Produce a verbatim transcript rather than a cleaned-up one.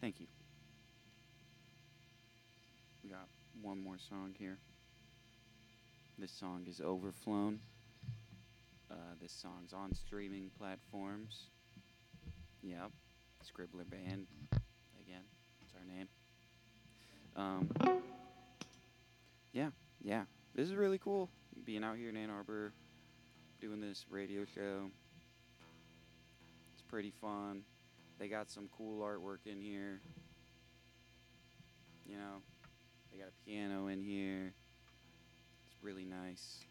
Thank you. We got one more song here. This song is Overflown. Uh, this song's on streaming platforms. Yep. Scribbler Band. Again, that's our name. Um, yeah, yeah. This is really cool. Being out here in Ann Arbor, doing this radio show. It's pretty fun. They got some cool artwork in here. You know, they got a piano in here. It's really nice.